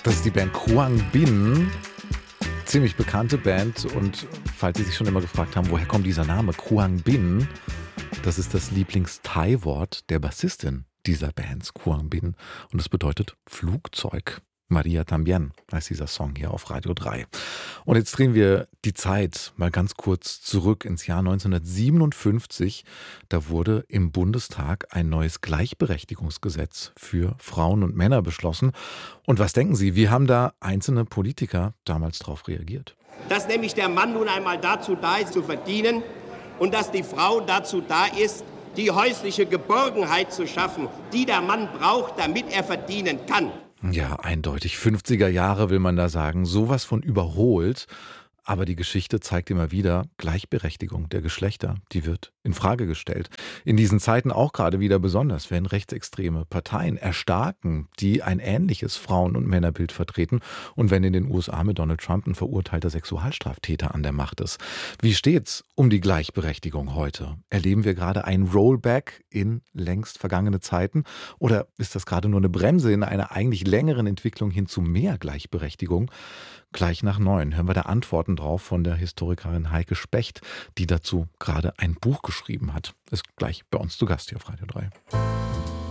Das ist die Band Quang Binh, ziemlich bekannte Band. Und falls Sie sich schon immer gefragt haben, woher kommt dieser Name Quang Binh, das ist das Lieblings-Thai-Wort der Bassistin dieser Bands, Quang Binh. Und es bedeutet Flugzeug. Maria Tambien heißt dieser Song hier auf Radio 3. Und jetzt drehen wir die Zeit mal ganz kurz zurück ins Jahr 1957. Da wurde im Bundestag ein neues Gleichberechtigungsgesetz für Frauen und Männer beschlossen. Und was denken Sie, wie haben da einzelne Politiker damals darauf reagiert? Dass nämlich der Mann nun einmal dazu da ist, zu verdienen und dass die Frau dazu da ist, die häusliche Geborgenheit zu schaffen, die der Mann braucht, damit er verdienen kann. Ja, eindeutig. 50er Jahre will man da sagen. Sowas von überholt. Aber die Geschichte zeigt immer wieder, Gleichberechtigung der Geschlechter, die wird in Frage gestellt. In diesen Zeiten auch gerade wieder besonders, wenn rechtsextreme Parteien erstarken, die ein ähnliches Frauen- und Männerbild vertreten und wenn in den USA mit Donald Trump ein verurteilter Sexualstraftäter an der Macht ist. Wie steht's um die Gleichberechtigung heute? Erleben wir gerade ein Rollback in längst vergangene Zeiten oder ist das gerade nur eine Bremse in einer eigentlich längeren Entwicklung hin zu mehr Gleichberechtigung? Gleich nach 9 hören wir da Antworten drauf von der Historikerin Heike Specht, die dazu gerade ein Buch geschrieben hat. Ist gleich bei uns zu Gast hier auf Radio 3.